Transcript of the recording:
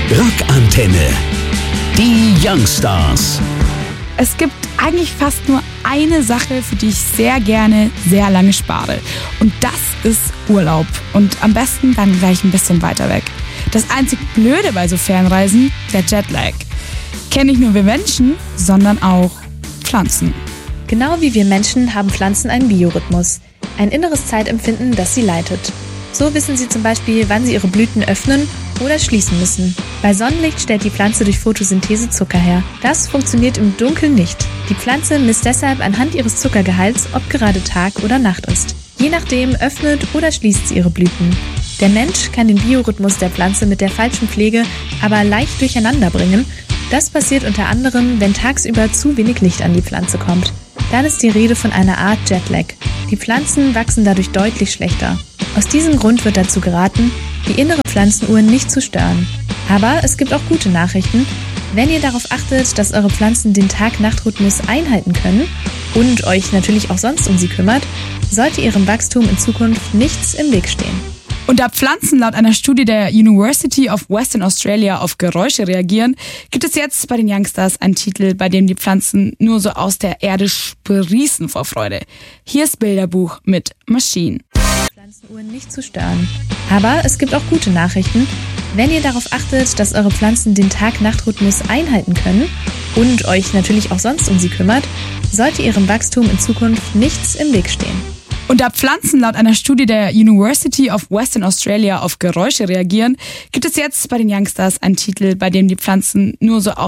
Rockantenne. Die Youngstars. Es gibt eigentlich fast nur eine Sache, für die ich sehr gerne sehr lange spare. Und das ist Urlaub. Und am besten dann gleich ein bisschen weiter weg. Das einzig Blöde bei so Fernreisen, der Jetlag. Kennen nicht nur wir Menschen, sondern auch Pflanzen. Genau wie wir Menschen haben Pflanzen einen Biorhythmus, ein inneres Zeitempfinden, das sie leitet. So wissen sie zum Beispiel, wann sie ihre Blüten öffnen oder schließen müssen. Bei Sonnenlicht stellt die Pflanze durch Photosynthese Zucker her. Das funktioniert im Dunkeln nicht. Die Pflanze misst deshalb anhand ihres Zuckergehalts, ob gerade Tag oder Nacht ist. Je nachdem öffnet oder schließt sie ihre Blüten. Der Mensch kann den Biorhythmus der Pflanze mit der falschen Pflege aber leicht durcheinander bringen. Das passiert unter anderem, wenn tagsüber zu wenig Licht an die Pflanze kommt. Dann ist die Rede von einer Art Jetlag. Die Pflanzen wachsen dadurch deutlich schlechter. Aus diesem Grund wird dazu geraten, die innere Pflanzenuhr nicht zu stören. Aber es gibt auch gute Nachrichten. Wenn ihr darauf achtet, dass eure Pflanzen den Tag-Nacht-Rhythmus einhalten können und euch natürlich auch sonst um sie kümmert, sollte ihrem Wachstum in Zukunft nichts im Weg stehen. Und da Pflanzen laut einer Studie der University of Western Australia auf Geräusche reagieren, gibt es jetzt bei den Youngstars einen Titel, bei dem die Pflanzen nur so aus der Erde sprießen vor Freude. Hier ist Bilderbuch mit Machine. Pflanzenuhren nicht zu stören. Aber es gibt auch gute Nachrichten. Wenn ihr darauf achtet, dass eure Pflanzen den Tag-Nacht-Rhythmus einhalten können und euch natürlich auch sonst um sie kümmert, sollte ihrem Wachstum in Zukunft nichts im Weg stehen. Und da Pflanzen laut einer Studie der University of Western Australia auf Geräusche reagieren, gibt es jetzt bei den Youngstars einen Titel, bei dem die Pflanzen nur so aus